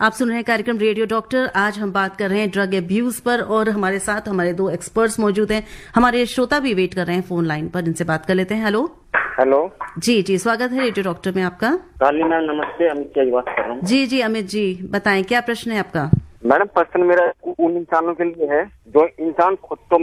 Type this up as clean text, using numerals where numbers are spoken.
आप सुन रहे हैं कार्यक्रम रेडियो डॉक्टर। आज हम बात कर रहे हैं ड्रग अब्यूज पर और हमारे साथ हमारे 2 एक्सपर्ट्स मौजूद हैं। हमारे श्रोता भी वेट कर रहे हैं फोन लाइन पर, इनसे बात कर लेते हैं। हेलो जी, स्वागत है रेडियो डॉक्टर में आपका। काली मैम नमस्ते, अमित जी बात कर रहा हूँ। जी अमित जी, बताएं क्या प्रश्न है आपका। मैडम प्रश्न मेरा उन इंसानों के लिए है जो इंसान खुद तो